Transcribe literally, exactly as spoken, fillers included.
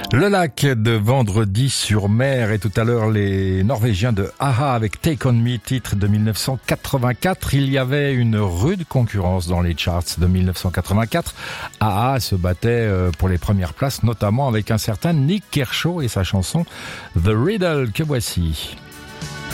Le lac de Vendredi-sur-Mer et tout à l'heure les Norvégiens de a-ha avec Take On Me, titre de mille neuf cent quatre-vingt-quatre. Il y avait une rude concurrence dans les charts de mille neuf cent quatre-vingt-quatre. a-ha se battait pour les premières places, notamment avec un certain Nick Kershaw et sa chanson The Riddle que voici.